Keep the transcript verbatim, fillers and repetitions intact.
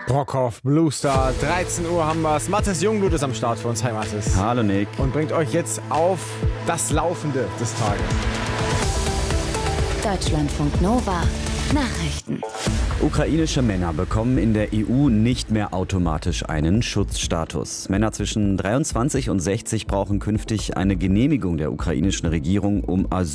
Brockhoff, Blue Star, dreizehn Uhr haben wir's. Mathis Jungblut ist am Start für uns. Hi Mathis. Hallo Nick. Und bringt euch jetzt auf das Laufende des Tages. Deutschlandfunk Nova. Nachrichten. Ukrainische Männer bekommen in der E U nicht mehr automatisch einen Schutzstatus. Männer zwischen dreiundzwanzig und sechzig brauchen künftig eine Genehmigung der ukrainischen Regierung, um Asyl